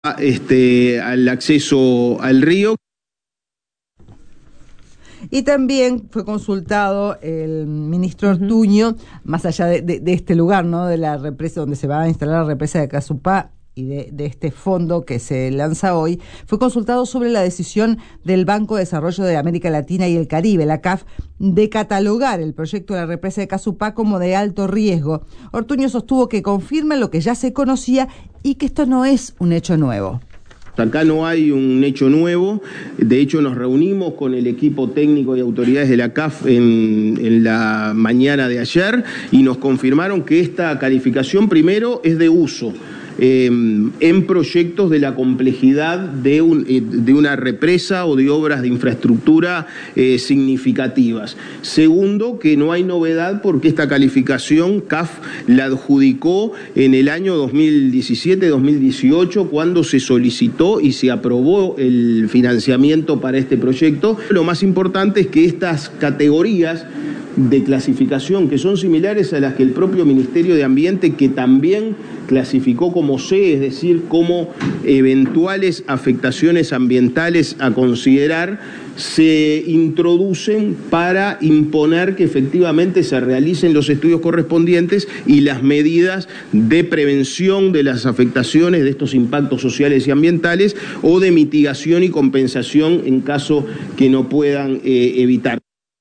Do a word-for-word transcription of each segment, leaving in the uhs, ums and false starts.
Este, al acceso al río. Y también fue consultado el ministro Ortuño, más allá de, de, de este lugar, ¿no? De la represa donde se va a instalar la represa de Casupá y de, de este fondo que se lanza hoy, fue consultado sobre la decisión del Banco de Desarrollo de América Latina y el Caribe, la C A F, de catalogar el proyecto de la represa de Casupá como de alto riesgo. Ortuño sostuvo que confirma lo que ya se conocía y que esto no es un hecho nuevo. Acá no hay un hecho nuevo. De hecho, nos reunimos con el equipo técnico y autoridades de la C A F en, en la mañana de ayer y nos confirmaron que esta calificación primero es de uso eh, en proyectos de la complejidad de, un, eh, de una represa o de obras de infraestructura eh, significativas. Segundo, que no hay novedad porque esta calificación C A F la adjudicó en el año dos mil diecisiete dos mil dieciocho cuando se solicitó y se aprobó el financiamiento para este proyecto. Lo más importante es que estas categorías de clasificación, que son similares a las que el propio Ministerio de Ambiente, que también clasificó como C, es decir, como eventuales afectaciones ambientales a considerar, se introducen para imponer que efectivamente se realicen los estudios correspondientes y las medidas de prevención de las afectaciones de estos impactos sociales y ambientales o de mitigación y compensación en caso que no puedan eh, evitar.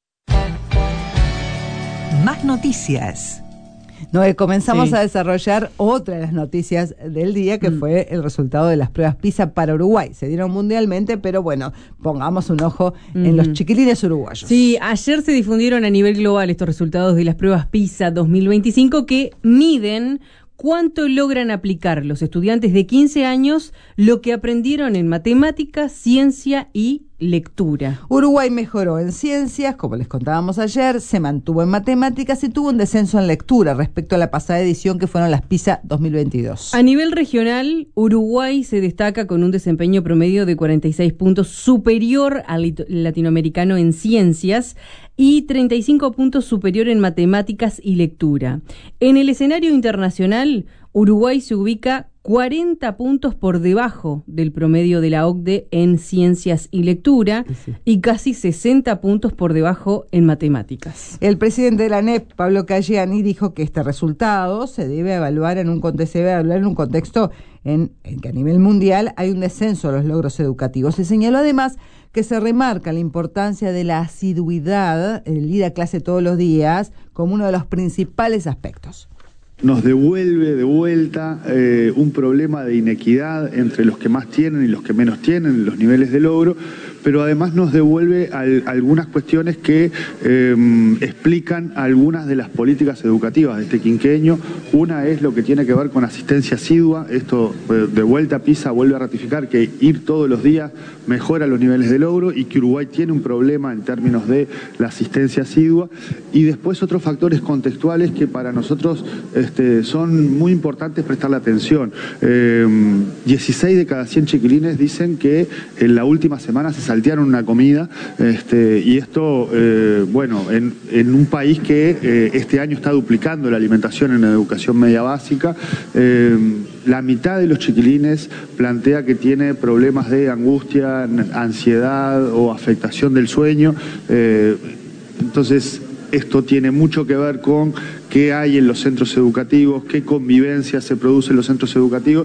Más noticias. No, eh, comenzamos Sí. a desarrollar otra de las noticias del día, que mm. fue el resultado de las pruebas PISA para Uruguay. Se dieron mundialmente, pero bueno, pongamos un ojo mm. en los chiquilines uruguayos. Sí, ayer se difundieron a nivel global estos resultados de las pruebas PISA dos mil veinticinco que miden cuánto logran aplicar los estudiantes de quince años lo que aprendieron en matemáticas, ciencia y lectura. Uruguay mejoró en ciencias, como les contábamos ayer, se mantuvo en matemáticas y tuvo un descenso en lectura respecto a la pasada edición que fueron las PISA dos mil veintidós. A nivel regional, Uruguay se destaca con un desempeño promedio de cuarenta y seis puntos superior al latinoamericano en ciencias y treinta y cinco puntos superior en matemáticas y lectura. En el escenario internacional, Uruguay se ubica cuarenta puntos por debajo del promedio de la O C D E en ciencias y lectura sí. y casi sesenta puntos por debajo en matemáticas. El presidente de la A N E P, Pablo Caggiani, dijo que este resultado se debe evaluar en un contexto, se debe evaluar en un contexto en, en que a nivel mundial hay un descenso de los logros educativos. Se señaló además que se remarca la importancia de la asiduidad, el ir a clase todos los días, como uno de los principales aspectos. Nos devuelve de vuelta eh, un problema de inequidad entre los que más tienen y los que menos tienen, los niveles de logro, pero además nos devuelve al, algunas cuestiones que eh, explican algunas de las políticas educativas de este quinquenio. Una es lo que tiene que ver con asistencia asidua. Esto eh, de vuelta PISA vuelve a ratificar que ir todos los días mejora los niveles de logro y que Uruguay tiene un problema en términos de la asistencia asidua. Y después otros factores contextuales que para nosotros este, son muy importantes prestarle atención. Eh, dieciséis de cada cien chiquilines dicen que en la última semana se saltearon una comida, este, y esto, eh, bueno, en, en un país que eh, este año está duplicando la alimentación en educación media básica, eh, la mitad de los chiquilines plantea que tiene problemas de angustia, ansiedad o afectación del sueño. Eh, entonces, esto tiene mucho que ver con qué hay en los centros educativos, qué convivencia se produce en los centros educativos.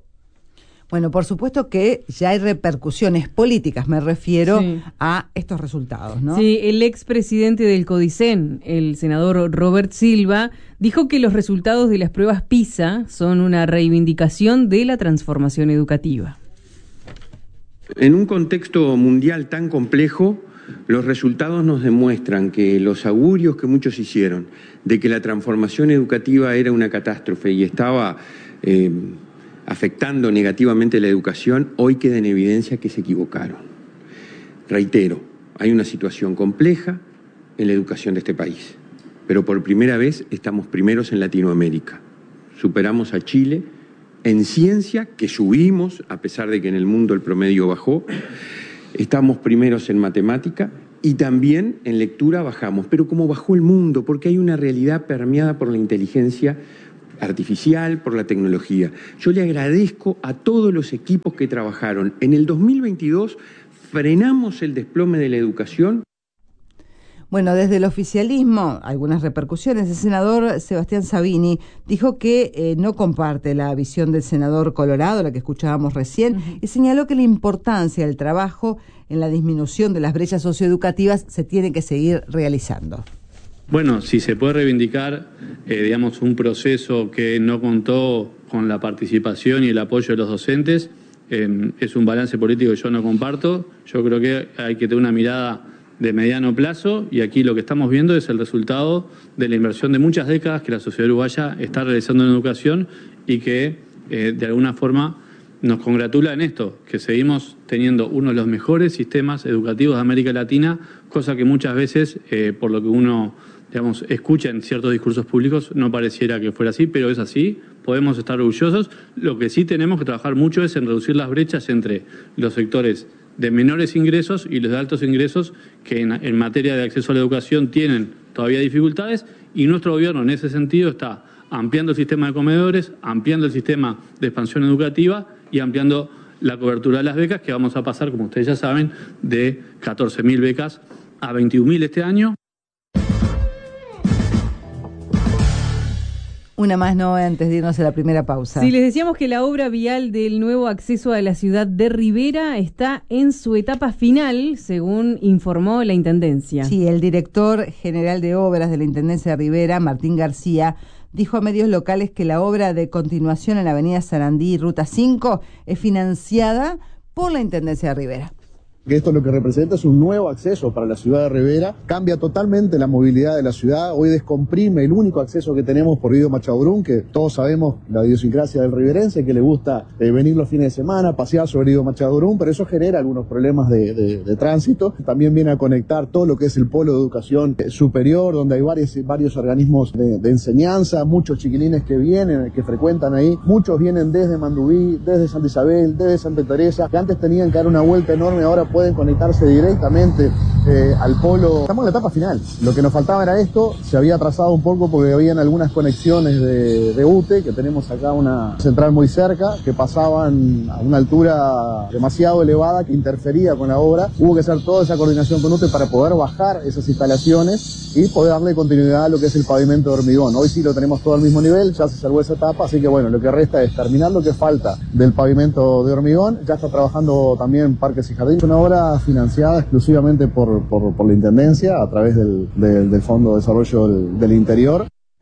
Bueno, por supuesto que ya hay repercusiones políticas, me refiero sí. a estos resultados, ¿no? Sí, el expresidente del CODICEN, el senador Robert Silva, dijo que los resultados de las pruebas PISA son una reivindicación de la transformación educativa. En un contexto mundial tan complejo, los resultados nos demuestran que los augurios que muchos hicieron de que la transformación educativa era una catástrofe y estaba Eh, afectando negativamente la educación, hoy queda en evidencia que se equivocaron. Reitero, hay una situación compleja en la educación de este país, pero por primera vez estamos primeros en Latinoamérica. Superamos a Chile en ciencia, que subimos, a pesar de que en el mundo el promedio bajó. Estamos primeros en matemática y también en lectura bajamos, pero como bajó el mundo, porque hay una realidad permeada por la inteligencia artificial, por la tecnología. Yo le agradezco a todos los equipos que trabajaron. En el dos mil veintidós frenamos el desplome de la educación. Bueno, desde el oficialismo, algunas repercusiones. El senador Sebastián Sabini dijo que eh, no comparte la visión del senador Colorado, la que escuchábamos recién, uh-huh. y señaló que la importancia del trabajo en la disminución de las brechas socioeducativas se tiene que seguir realizando. Bueno, si se puede reivindicar, eh, digamos, un proceso que no contó con la participación y el apoyo de los docentes, eh, es un balance político que yo no comparto. Yo creo que hay que tener una mirada de mediano plazo, y aquí lo que estamos viendo es el resultado de la inversión de muchas décadas que la sociedad uruguaya está realizando en educación y que eh, de alguna forma nos congratula en esto, que seguimos teniendo uno de los mejores sistemas educativos de América Latina, cosa que muchas veces, eh, por lo que uno digamos, escucha en ciertos discursos públicos, no pareciera que fuera así, pero es así, podemos estar orgullosos. Lo que sí tenemos que trabajar mucho es en reducir las brechas entre los sectores de menores ingresos y los de altos ingresos, que en, en materia de acceso a la educación tienen todavía dificultades, y nuestro gobierno en ese sentido está ampliando el sistema de comedores, ampliando el sistema de expansión educativa y ampliando la cobertura de las becas, que vamos a pasar, como ustedes ya saben, de catorce mil becas a veintiún mil este año. Una más, no, antes de irnos a la primera pausa. Sí, les decíamos que la obra vial del nuevo acceso a la ciudad de Rivera está en su etapa final, según informó la Intendencia. Sí, el director general de obras de la Intendencia de Rivera, Martín García, dijo a medios locales que la obra de continuación en la avenida Sarandí, Ruta cinco, es financiada por la Intendencia de Rivera. Que esto lo que representa es un nuevo acceso para la ciudad de Rivera, cambia totalmente la movilidad de la ciudad, hoy descomprime el único acceso que tenemos por Guido Machado Brun, que todos sabemos la idiosincrasia del riverense, que le gusta eh, venir los fines de semana, pasear sobre Guido Machado Brun, pero eso genera algunos problemas de, de, de tránsito. También viene a conectar todo lo que es el polo de educación superior, donde hay varios, varios organismos de, de enseñanza, muchos chiquilines que vienen, que frecuentan ahí, muchos vienen desde Mandubí, desde Santa Isabel, desde Santa Teresa, que antes tenían que dar una vuelta enorme, ahora pueden conectarse directamente eh, al polo. Estamos en la etapa final. Lo que nos faltaba era esto, se había atrasado un poco porque habían algunas conexiones de, de U T E, que tenemos acá una central muy cerca, que pasaban a una altura demasiado elevada que interfería con la obra. Hubo que hacer toda esa coordinación con U T E para poder bajar esas instalaciones y poder darle continuidad a lo que es el pavimento de hormigón. Hoy sí lo tenemos todo al mismo nivel, ya se salvó esa etapa, así que bueno, lo que resta es terminar lo que falta del pavimento de hormigón. Ya está trabajando también Parques y Jardines, una obra financiada exclusivamente por, por, por la Intendencia a través del, del, del Fondo de Desarrollo del, del Interior.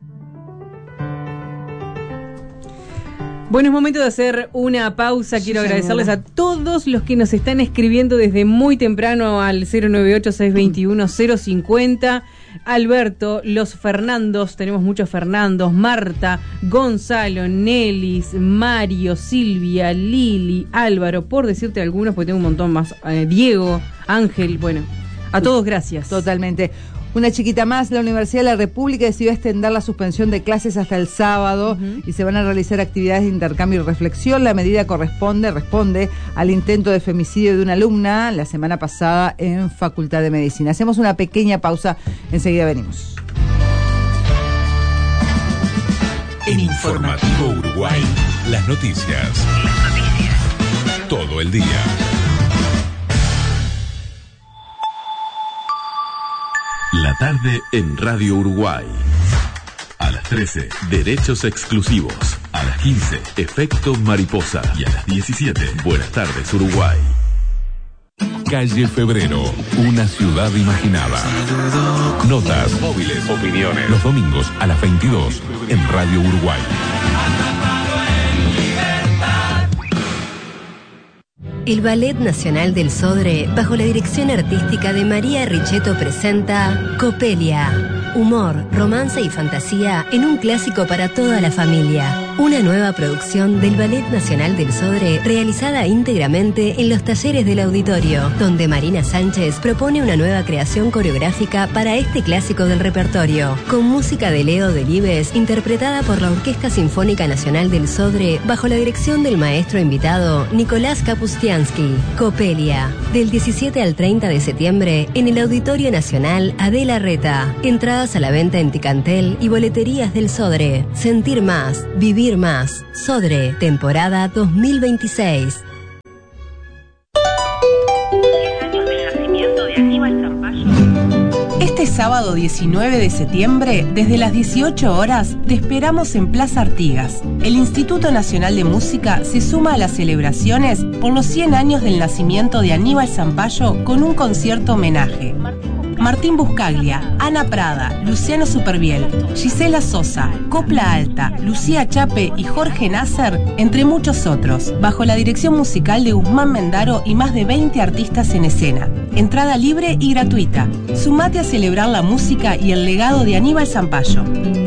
Bueno, es momento de hacer una pausa. Quiero sí, agradecerles a todos los que nos están escribiendo desde muy temprano al cero nueve ocho, seis dos uno, cero cinco cero. Alberto, los Fernandos, tenemos muchos Fernandos, Marta, Gonzalo, Nelis, Mario, Silvia, Lili, Álvaro, por decirte algunos, porque tengo un montón más, eh, Diego, Ángel, bueno, a todos gracias. Totalmente. Una chiquita más, la Universidad de la República decidió extender la suspensión de clases hasta el sábado uh-huh. y se van a realizar actividades de intercambio y reflexión. La medida corresponde, responde al intento de femicidio de una alumna la semana pasada en Facultad de Medicina. Hacemos una pequeña pausa, enseguida venimos. En Informativo Uruguay, las noticias. Las noticias. Todo el día. La tarde en Radio Uruguay. A las trece, Derechos Exclusivos. A las quince, Efecto Mariposa. Y a las diecisiete, Buenas tardes Uruguay. Calle Febrero, una ciudad imaginada. Notas, móviles, opiniones. Los domingos a las veintidós en Radio Uruguay. El Ballet Nacional del Sodre, bajo la dirección artística de María Richetto, presenta Copelia. Humor, romance y fantasía en un clásico para toda la familia. Una nueva producción del Ballet Nacional del Sodre, realizada íntegramente en los talleres del auditorio, donde Marina Sánchez propone una nueva creación coreográfica para este clásico del repertorio, con música de Leo Delibes, interpretada por la Orquesta Sinfónica Nacional del Sodre, bajo la dirección del maestro invitado Nicolás Kapustiansky. Copelia, del diecisiete al treinta de septiembre, en el Auditorio Nacional Adela Reta. Entradas a la venta en Ticantel y boleterías del Sodre. Sentir más, vivir más. Sodre, temporada dos mil veintiséis. diez años del nacimiento de Aníbal Zampayo. Este sábado diecinueve de septiembre, desde las dieciocho horas, te esperamos en Plaza Artigas. El Instituto Nacional de Música se suma a las celebraciones por los cien años del nacimiento de Aníbal Zampayo con un concierto homenaje. Martín Buscaglia, Ana Prada, Luciano Superviel, Gisela Sosa, Copla Alta, Lucía Chape y Jorge Nasser, entre muchos otros, bajo la dirección musical de Guzmán Mendaro y más de veinte artistas en escena. Entrada libre y gratuita. Sumate a celebrar la música y el legado de Aníbal Zampayo.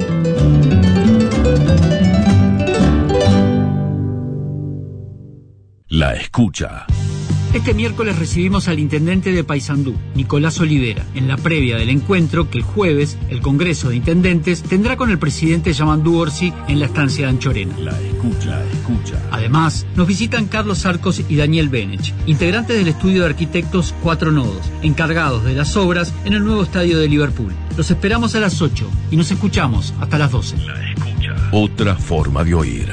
La escucha. Este miércoles recibimos al intendente de Paysandú, Nicolás Olivera, en la previa del encuentro que el jueves el Congreso de Intendentes tendrá con el presidente Yamandú Orsi en la estancia de Anchorena. La escucha, escucha. Además, nos visitan Carlos Arcos y Daniel Benech, integrantes del estudio de arquitectos Cuatro Nodos, encargados de las obras en el nuevo estadio de Liverpool. Los esperamos a las ocho y nos escuchamos hasta las doce. La escucha. Otra forma de oír.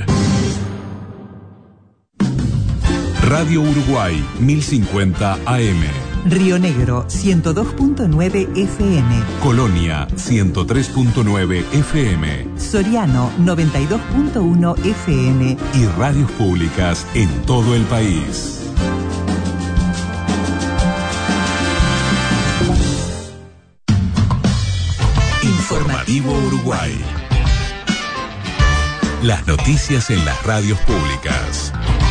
Radio Uruguay mil cincuenta A M. Río Negro ciento dos punto nueve F M. Colonia ciento tres punto nueve F M. Soriano noventa y dos punto uno F M. Y radios públicas en todo el país. Informativo Uruguay. Las noticias en las radios públicas.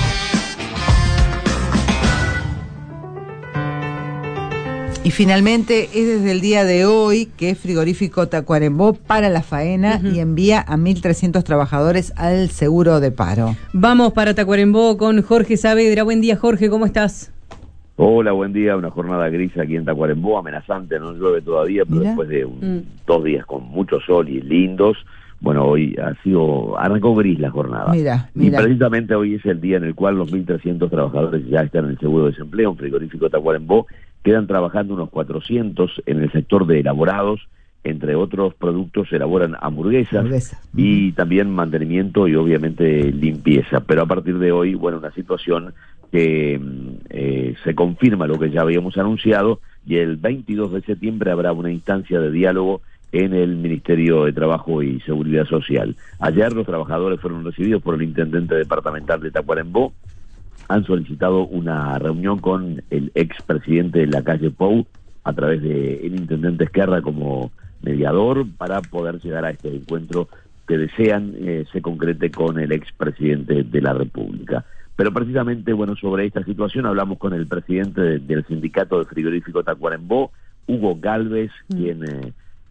Y finalmente es desde el día de hoy que Frigorífico Tacuarembó para la faena uh-huh. y envía a mil trescientos trabajadores al seguro de paro. Vamos para Tacuarembó con Jorge Saavedra. Buen día, Jorge, ¿cómo estás? Hola, buen día. Una jornada gris aquí en Tacuarembó, amenazante, no llueve todavía, pero Mira. después de un, mm. dos días con mucho sol y lindos, bueno, hoy ha sido, arrancó gris la jornada. Mira, mira. Y precisamente hoy es el día en el cual los mil trescientos trabajadores ya están en el seguro de desempleo, en Frigorífico Tacuarembó. Quedan trabajando unos cuatrocientos en el sector de elaborados, entre otros productos elaboran hamburguesas Hamburguesa. y también mantenimiento y obviamente limpieza. Pero a partir de hoy, bueno, una situación que eh, se confirma lo que ya habíamos anunciado, y el veintidós de septiembre habrá una instancia de diálogo en el Ministerio de Trabajo y Seguridad Social. Ayer los trabajadores fueron recibidos por el intendente departamental de Tacuarembó. Han solicitado una reunión con el expresidente de la calle Pou a través del intendente Esquerra como mediador para poder llegar a este encuentro que desean eh, se concrete con el expresidente de la República. Pero precisamente, bueno, sobre esta situación hablamos con el presidente de, del sindicato de Frigorífico Tacuarembó, Hugo Galvez, mm. quien eh,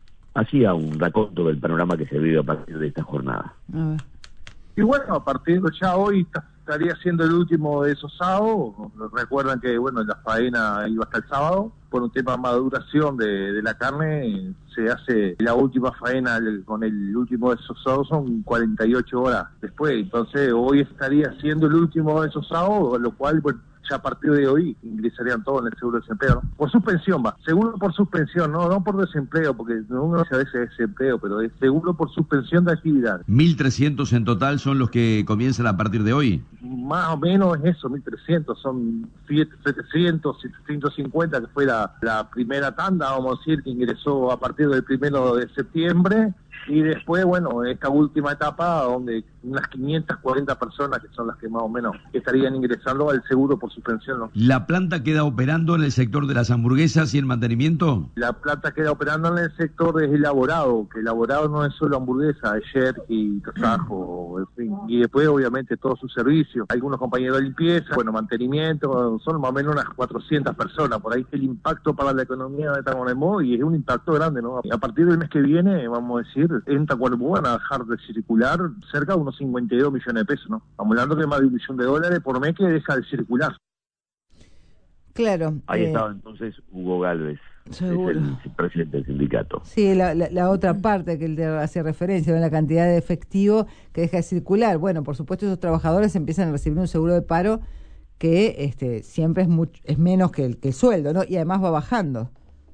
hacía un raconto del panorama que se vive a partir de esta jornada. A ver. Y bueno, a partir de ya hoy estaría siendo el último de esos sábados. Recuerdan que, bueno, la faena iba hasta el sábado. Por un tema de maduración de, de la carne, se hace la última faena el, con el último de esos sábados, son cuarenta y ocho horas después. Entonces, hoy estaría siendo el último de esos sábados, lo cual, bueno, ya a partir de hoy ingresarían todos en el seguro de desempleo, ¿no? Por suspensión va, seguro por suspensión, no no por desempleo, porque uno dice a veces desempleo, pero es seguro por suspensión de actividad. ¿mil trescientos en total son los que comienzan a partir de hoy? Más o menos es eso, mil trescientos, son setecientos, setecientos cincuenta, que fue la, la primera tanda, vamos a decir, que ingresó a partir del primero de septiembre. Y después, bueno, esta última etapa, donde unas quinientas cuarenta personas, que son las que más o menos estarían ingresando al seguro por suspensión, ¿no? ¿La planta queda operando en el sector de las hamburguesas y el mantenimiento? La planta queda operando en el sector de elaborado, que elaborado no es solo hamburguesa, es jerky, tasajo, en fin. Y después, obviamente, todos sus servicios. Algunos compañeros de limpieza, bueno, mantenimiento, son más o menos unas cuatrocientas personas. Por ahí es el impacto para la economía de Tacuarembó, y es un impacto grande, ¿no? A partir del mes que viene, vamos a decir, decir, en Tacuarembó van a dejar de circular cerca de unos cincuenta y dos millones de pesos, ¿no? Estamos hablando de más de un millón de dólares por mes que deja de circular. Claro. Ahí eh, estaba entonces Hugo Galvez, seguro. es el presidente del sindicato. Sí, la, la, la otra parte que él hace referencia, ¿no? La cantidad de efectivo que deja de circular. Bueno, por supuesto, esos trabajadores empiezan a recibir un seguro de paro que este, siempre es mucho, es menos que el, que el sueldo, ¿no? Y además va bajando.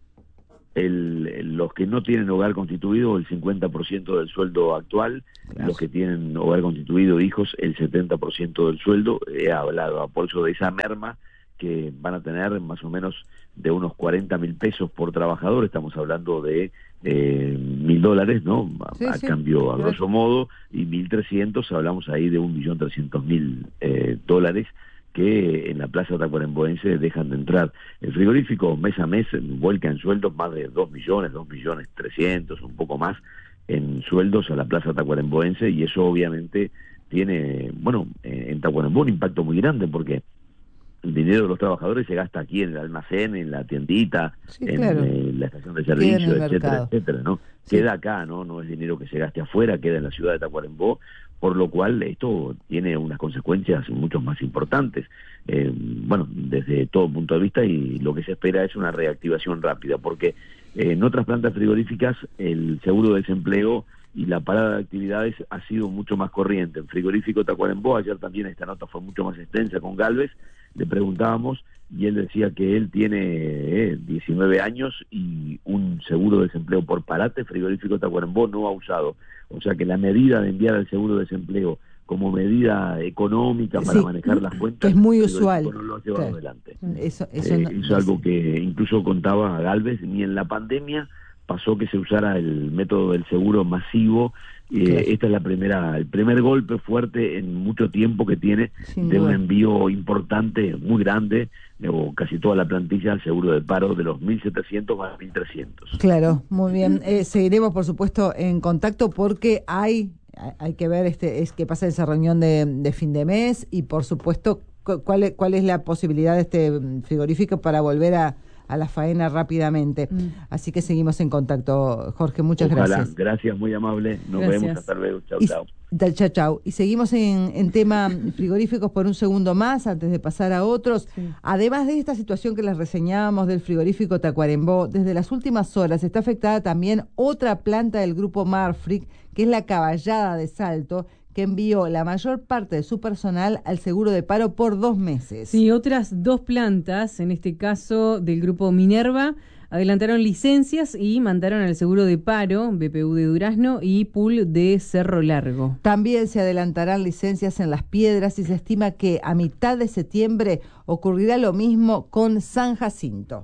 El, el- los que no tienen hogar constituido, el cincuenta por ciento del sueldo actual, Claro. los que tienen hogar constituido, hijos, el setenta por ciento del sueldo. He hablado a Polso de esa merma que van a tener más o menos de unos cuarenta mil pesos por trabajador, estamos hablando de eh, mil dólares, ¿no? A, Sí, a sí, cambio, a claro. grosso modo, y mil trescientos, hablamos ahí de un millón trescientos mil eh, dólares que en la plaza tacuaremboense dejan de entrar. El frigorífico mes a mes vuelca en sueldos más de dos millones, dos millones trescientos, un poco más en sueldos a la plaza tacuaremboense, y eso obviamente tiene, bueno, eh, en Tacuarembó un impacto muy grande porque el dinero de los trabajadores se gasta aquí en el almacén, en la tiendita, Sí, en claro. eh, la estación de Queda en servicio, el etcétera, mercado. etcétera, ¿no? Sí. Queda acá, ¿no? No es dinero que se gaste afuera, queda en la ciudad de Tacuarembó, por lo cual esto tiene unas consecuencias mucho más importantes, eh, bueno, desde todo punto de vista, y lo que se espera es una reactivación rápida, porque eh, en otras plantas frigoríficas el seguro de desempleo y la parada de actividades ha sido mucho más corriente. En frigorífico Tacuarembó, ayer también esta nota fue mucho más extensa con Galvez, le preguntábamos y él decía que él tiene eh, diecinueve años y un seguro de desempleo por parate. Frigorífico Tacuarembó no ha usado, o sea que la medida de enviar el seguro de desempleo como medida económica para Sí, manejar las cuentas es muy Frigorífico usual. no lo ha llevado Claro. adelante. Eso, eso Eh, no- eso es no algo sé. que incluso contaba Galvez, ni en la pandemia pasó que se usara el método del seguro masivo. Eh, Claro. Esta es la primera, el primer golpe fuerte en mucho tiempo que tiene Sin de un duda. envío importante, muy grande, eh, o casi toda la plantilla al seguro de paro de los mil setecientos a mil trescientos. Claro, muy bien. Eh, seguiremos, por supuesto, en contacto porque hay hay- hay que ver este es qué pasa esa reunión de, de fin de mes y, por supuesto, cu- cuál es, cuál es la posibilidad de este mm, frigorífico para volver a, a la faena rápidamente. Así que seguimos en contacto, Jorge. Muchas Ojalá. gracias. Gracias, muy amable. Nos Gracias. vemos. Hasta luego. Chau, Y- chau. da- Chao, chao. Y seguimos en, en tema frigoríficos por un segundo más antes de pasar a otros. Además de esta situación que les reseñábamos del frigorífico Tacuarembó, desde las últimas horas está afectada también otra planta del grupo Marfrig, que es la Caballada de Salto, que envió la mayor parte de su personal al seguro de paro por dos meses. Sí, otras dos plantas, en este caso del grupo Minerva, adelantaron licencias y mandaron al seguro de paro, B P U de Durazno y Pool de Cerro Largo. También se adelantarán licencias en Las Piedras y se estima que a mitad de septiembre ocurrirá lo mismo con San Jacinto.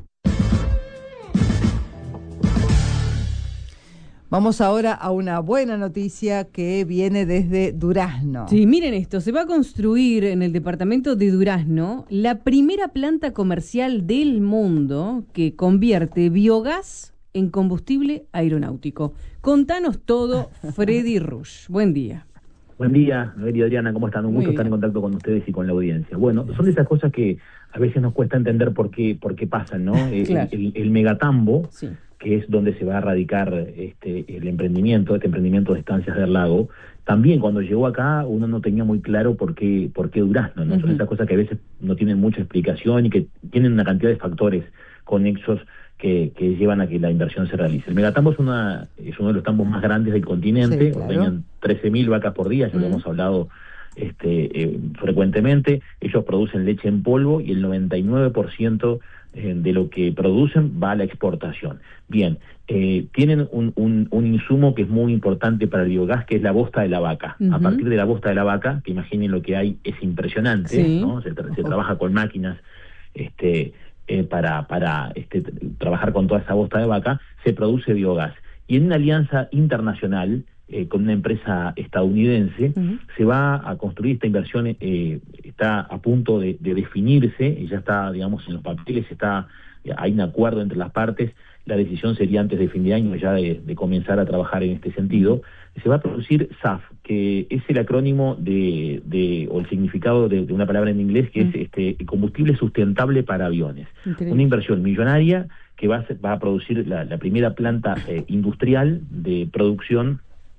Vamos ahora a una buena noticia que viene desde Durazno. Sí, miren esto, se va a construir en el departamento de Durazno la primera planta comercial del mundo que convierte biogás en combustible aeronáutico. Contanos todo, Freddy Rush. Buen día. Buen día, Noel y Adriana, ¿cómo están? Un Muy gusto estar en bien. contacto con ustedes y con la audiencia. Bueno, son de esas cosas que a veces nos cuesta entender por qué, por qué pasan, ¿no? El- Claro. El, el megatambo, Sí. que es donde se va a radicar este, el emprendimiento, este emprendimiento de Estancias del Lago, también cuando llegó acá uno no tenía muy claro por qué, por qué Durazno, ¿no? Son Ujú. esas cosas que a veces no tienen mucha explicación y que tienen una cantidad de factores conexos que, que llevan a que la inversión se realice. El megatambo es, una, es uno de los tambos más grandes del continente, Sí, claro. ordeñan trece mil vacas por día, ya lo Mm. hemos hablado este, eh, frecuentemente. Ellos producen leche en polvo y el noventa y nueve por ciento eh, de lo que producen va a la exportación. Bien, eh, tienen un, un, un insumo que es muy importante para el biogás, que es la bosta de la vaca. A Ujú. partir de la bosta de la vaca, que imaginen lo que hay, es impresionante, Sí. ¿no? Se, tra- se trabaja con máquinas este, eh, para, para este, t- trabajar con toda esa bosta de vaca, se produce biogás. Y en una alianza internacional, eh, con una empresa estadounidense. Uh-huh. Se va a construir esta inversión, eh, está a punto de, de definirse, y ya está, digamos, en los papeles, está, hay un acuerdo entre las partes. La decisión sería antes de fin de año ya de, de comenzar a trabajar en este sentido. Se va a producir S A F, que es el acrónimo de, de o el significado de, de una palabra en inglés, que mm. es este combustible sustentable para aviones. Increíble. Una inversión millonaria que va a, ser, va a producir la, la primera planta eh, industrial de producción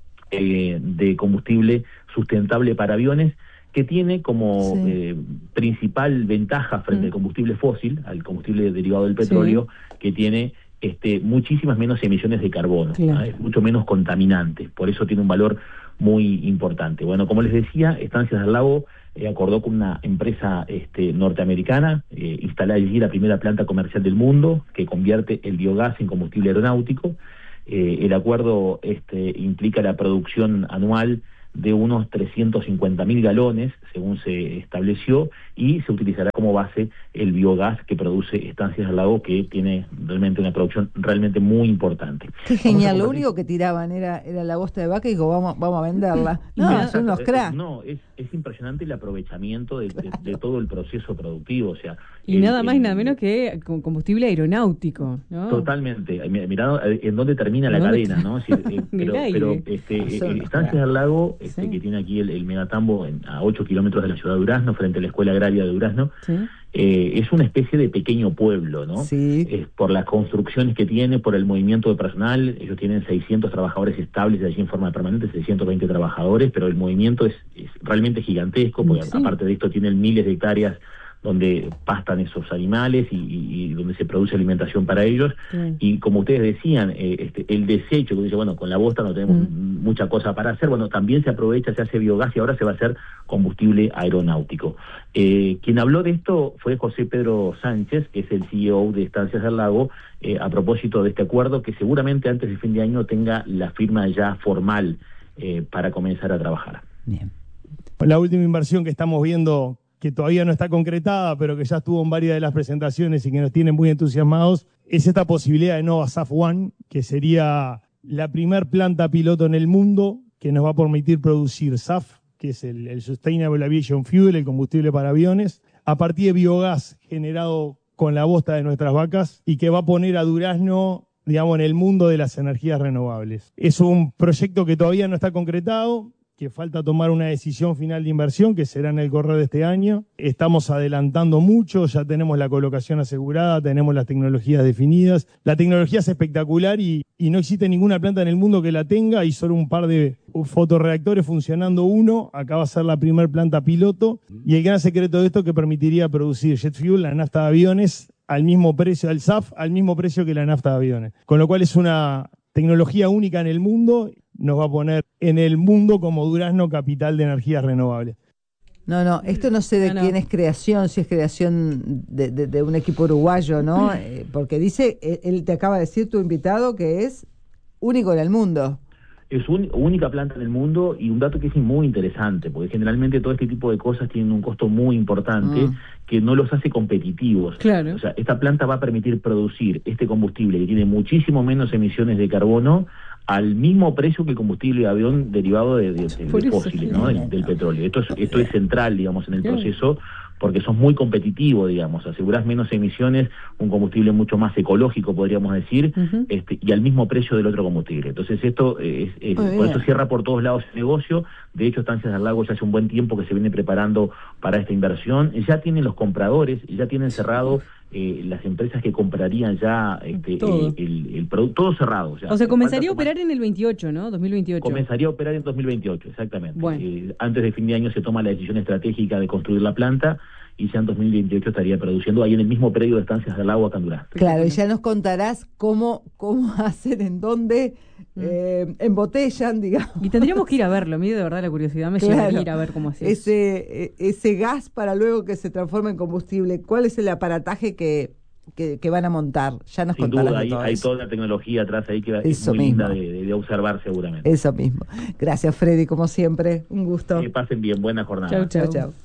eh, de combustible sustentable para aviones, que tiene como sí. eh, principal ventaja frente mm. al combustible fósil, al combustible derivado del petróleo, sí. que tiene Este, muchísimas menos emisiones de carbono, claro. ¿no? Es mucho menos contaminante, por eso tiene un valor muy importante. Bueno, como les decía, Estancias del Lago eh, acordó con una empresa este, norteamericana eh, instalar allí la primera planta comercial del mundo que convierte el biogás en combustible aeronáutico. Eh, el acuerdo este, implica la producción anual de unos trescientos cincuenta mil galones, según se estableció, y se utilizará como base el biogás que produce Estancias del Lago, que tiene realmente una producción realmente muy importante. Qué genial, lo único que tiraban era, era la bosta de vaca y digo, vamos, vamos a venderla. No, no son unos cracks. No, es, es impresionante el aprovechamiento de, de, de todo el proceso productivo, o sea... Y el, nada más el, y nada menos que combustible aeronáutico, ¿no? Totalmente, mirá en dónde termina la cadena, ¿no? Es decir, eh, pero pero este, eh, Estancias del Lago, este, sí. que tiene aquí el, el megatambo en, a ocho kilómetros de la ciudad de Durazno, frente a la Escuela Agraria de Durazno, sí. eh, es una especie de pequeño pueblo, ¿no? Sí. Es por las construcciones que tiene, por el movimiento de personal. Ellos tienen seiscientos trabajadores estables allí en forma permanente, seiscientos veinte trabajadores, pero el movimiento es, es realmente gigantesco, porque sí. aparte de esto tienen miles de hectáreas donde pastan esos animales y, y, y donde se produce alimentación para ellos. Sí. Y como ustedes decían, eh, este, el desecho, que dice, bueno, con la bosta no tenemos mm. mucha cosa para hacer, bueno, también se aprovecha, se hace biogás y ahora se va a hacer combustible aeronáutico. Eh, quien habló de esto fue José Pedro Sánchez, que es el C E O de Estancias del Lago, eh, a propósito de este acuerdo, que seguramente antes de fin de año tenga la firma ya formal eh, para comenzar a trabajar. Bien. La última inversión que estamos viendo, que todavía no está concretada, pero que ya estuvo en varias de las presentaciones y que nos tiene muy entusiasmados, es esta posibilidad de Nova S A F One, que sería la primer planta piloto en el mundo que nos va a permitir producir S A F, que es el, el Sustainable Aviation Fuel, el combustible para aviones, a partir de biogás generado con la bosta de nuestras vacas y que va a poner a Durazno, digamos, en el mundo de las energías renovables. Es un proyecto que todavía no está concretado, que falta tomar una decisión final de inversión, que será en el correo de este año. Estamos adelantando mucho, ya tenemos la colocación asegurada, tenemos las tecnologías definidas. La tecnología es espectacular y, y no existe ninguna planta en el mundo que la tenga. Hay solo un par de fotorreactores funcionando uno. Acá va a ser la primer planta piloto. Y el gran secreto de esto es que permitiría producir jet fuel, la nafta de aviones, al mismo precio del S A F, al mismo precio que la nafta de aviones. Con lo cual es una tecnología única en el mundo. Nos va a poner en el mundo como Durazno capital de energías renovables. No, no, esto no sé de no, no. quién es creación, si es creación de, de, de un equipo uruguayo, ¿no? Eh, porque dice, él te acaba de decir tu invitado que es único en el mundo. Es un, única planta en el mundo, y un dato que es muy interesante, porque generalmente todo este tipo de cosas tienen un costo muy importante mm. que no los hace competitivos. Claro. O sea, esta planta va a permitir producir este combustible que tiene muchísimo menos emisiones de carbono al mismo precio que el combustible de avión derivado de, de, de, de fósiles, ¿no? Del, del petróleo. Esto es, esto es central, digamos, en el claro. proceso, porque sos muy competitivo, digamos, asegurás menos emisiones, un combustible mucho más ecológico, podríamos decir, uh-huh. este, y al mismo precio del otro combustible. Entonces esto, es, es, por bien. eso cierra por todos lados el negocio. De hecho, Estancias del Lago ya hace un buen tiempo que se viene preparando para esta inversión. Ya tienen los compradores, ya tienen cerrado eh, las empresas que comprarían ya este, todo. el, el, el producto, todo cerrado. O sea, o sea comenzaría a operar en el veintiocho, ¿no? dos mil veintiocho. Comenzaría a operar en dos mil veintiocho, exactamente. Bueno. Eh, antes de fin de año se toma la decisión estratégica de construir la planta, y ya en dos mil veintiocho estaría produciendo ahí en el mismo predio de Estancias del Lago acá en Durazno. Claro, y ya nos contarás cómo, cómo hacen, en dónde mm. eh, embotellan, digamos. Y tendríamos que ir a verlo, a mí de verdad la curiosidad me claro. lleva a ir a ver cómo hacen. Ese, ese gas para luego que se transforme en combustible, ¿cuál es el aparataje que, que, que van a montar? Ya nos Sin contarás duda, hay, todo hay eso. toda la tecnología atrás ahí que eso es muy mismo. linda de, de observar seguramente. Eso mismo. Gracias, Freddy, como siempre, un gusto. Que pasen bien, buena jornada. Chau, chau. Chau, chau.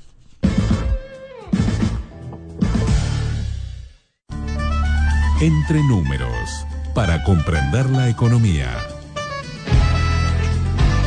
Entre números, para comprender la economía.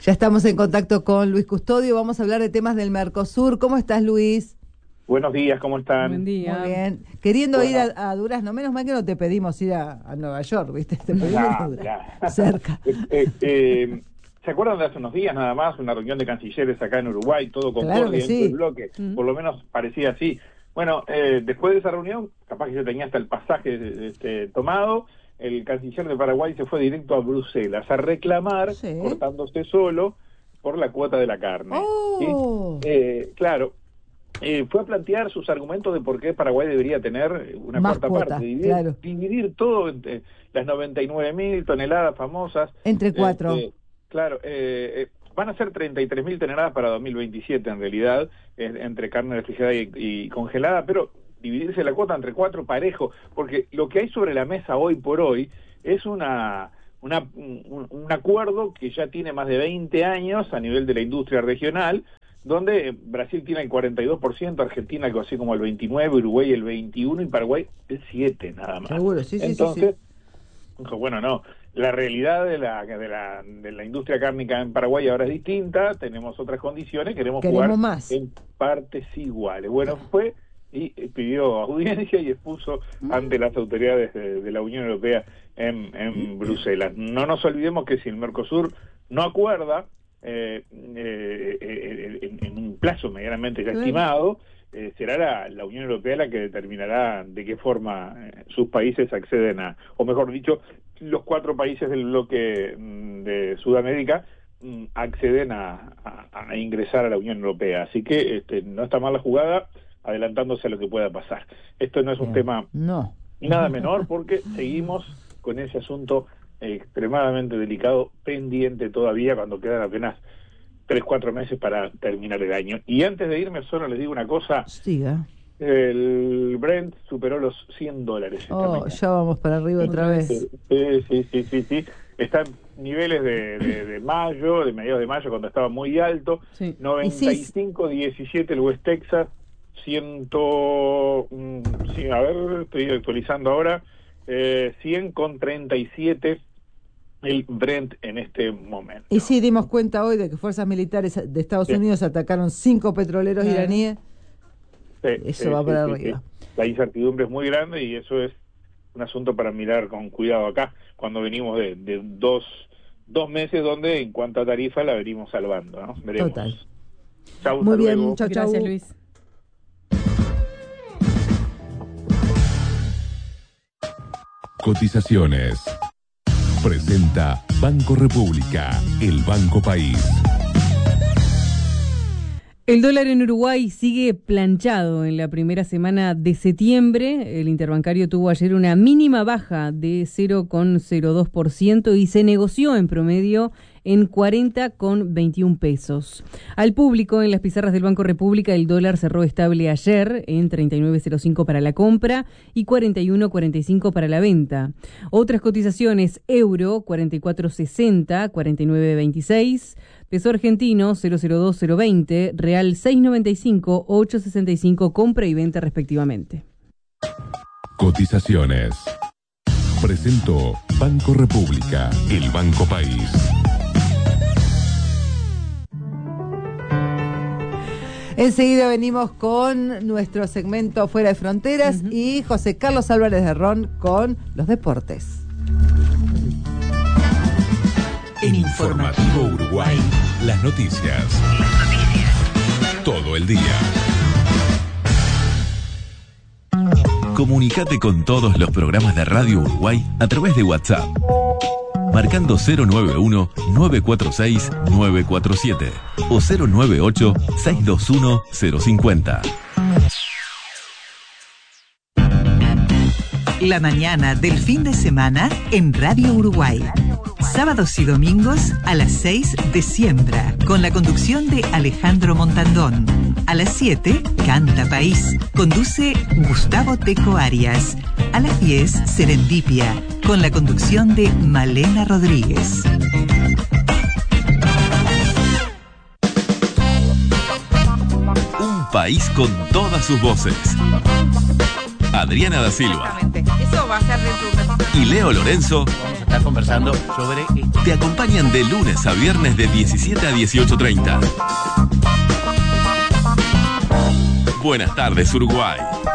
Ya estamos en contacto con Luis Custodio, vamos a hablar de temas del Mercosur. ¿Cómo estás, Luis? Buenos días, ¿cómo están? Buen día. Muy bien. Queriendo Bueno. ir a, a Durazno, menos mal que no te pedimos ir a, a Nueva York, ¿viste? Te pedimos Ya, a Durazno, ya. cerca. Eh, eh, eh, ¿Se acuerdan de hace unos días nada más, una reunión de cancilleres acá en Uruguay, todo Claro concordia que dentro sí. del bloque? Mm. Por lo menos parecía así. Bueno, eh, después de esa reunión, capaz que yo tenía hasta el pasaje este, tomado, el canciller de Paraguay se fue directo a Bruselas a reclamar, Sí. cortándose solo, por la cuota de la carne. Oh. ¿Sí? Eh, claro, eh, fue a plantear sus argumentos de por qué Paraguay debería tener una Más cuarta cuota, parte, dividir, claro. dividir todo entre las noventa y nueve mil toneladas famosas. Entre cuatro. Este, claro, eh, eh, van a ser treinta y tres mil toneladas para dos mil veintisiete en realidad, eh, entre carne refrigerada y, y congelada, pero dividirse la cuota entre cuatro parejo, porque lo que hay sobre la mesa hoy por hoy es una... Una, un, un acuerdo que ya tiene más de veinte años a nivel de la industria regional, donde Brasil tiene el cuarenta y dos por ciento, Argentina algo así como el veintinueve por ciento, Uruguay el veintiuno por ciento y Paraguay el siete por ciento nada más. Seguro, sí, sí, Entonces, sí, dijo, bueno, no, la realidad de la, de la de la industria cárnica en Paraguay ahora es distinta, tenemos otras condiciones, queremos, Queremos jugar más. en partes iguales. Bueno, fue y pidió audiencia y expuso ante las autoridades de, de la Unión Europea en, en Bruselas. No nos olvidemos que si el Mercosur no acuerda eh, eh, eh, en, en un plazo medianamente ya estimado, eh, será la, la Unión Europea la que determinará de qué forma eh, sus países acceden a, o mejor dicho, los cuatro países del bloque mm, de Sudamérica mm, acceden a, a, a ingresar a la Unión Europea. Así que este, no está mal la jugada, adelantándose a lo que pueda pasar. Esto no es un Bien. tema No. nada menor, porque seguimos con ese asunto eh, extremadamente delicado, pendiente todavía, cuando quedan apenas tres, cuatro meses para terminar el año. Y antes de irme, solo les digo una cosa. Siga. El Brent superó los cien dólares esta Oh, mañana. ya vamos para arriba otra vez. Sí, sí, sí, sí, sí. Está en niveles de, de, de mayo, de mediados de mayo, cuando estaba muy alto. Sí. noventa y cinco diecisiete el West Texas, ciento, mm, sí, a ver, estoy actualizando ahora, eh, cien con treinta y siete el Brent en este momento. Y sí, dimos cuenta hoy de que fuerzas militares de Estados Sí. Unidos atacaron cinco petroleros Claro. iraníes. Sí, Eso sí, va sí, para sí, arriba. sí. La incertidumbre es muy grande y eso es un asunto para mirar con cuidado acá, cuando venimos de, de dos, dos meses donde en cuanto a tarifa la venimos salvando, ¿no? Veremos. Total. Chau, Muy hasta bien, luego. chau, chau. Gracias, Luis. Cotizaciones. Presenta Banco República, el Banco País. El dólar en Uruguay sigue planchado en la primera semana de septiembre. El interbancario tuvo ayer una mínima baja de cero coma cero dos por ciento y se negoció en promedio en cuarenta coma veintiún pesos. Al público, en las pizarras del Banco República, el dólar cerró estable ayer en treinta y nueve coma cero cinco para la compra y cuarenta y uno coma cuarenta y cinco para la venta. Otras cotizaciones: euro cuarenta y cuatro sesenta, cuarenta y nueve veintiséis, peso argentino cero cero dos cero veinte, real seis noventa y cinco, ocho sesenta y cinco, compra y venta respectivamente. Cotizaciones. Presentó Banco República, el Banco País. Enseguida venimos con nuestro segmento Fuera de Fronteras uh-huh. y José Carlos Álvarez de Ron con los deportes. En Informativo Uruguay, las noticias. Las noticias. Todo el día. Comunicate con todos los programas de Radio Uruguay a través de WhatsApp. Marcando cero nueve uno, nueve cuatro seis, nueve cuatro siete o cero nueve ocho, seis dos uno, cero cinco cero. La mañana del fin de semana en Radio Uruguay. Sábados y domingos a las seis de Siembra, con la conducción de Alejandro Montandón. A las siete, Canta País. Conduce Gustavo Teco Arias. A las diez, Serendipia, con la conducción de Malena Rodríguez. Un país con todas sus voces. Adriana da Silva Eso va a ser dentro de un ratito. y Leo Lorenzo Vamos a estar conversando sobre esto. te acompañan de lunes a viernes de diecisiete a dieciocho treinta. Buenas tardes, Uruguay.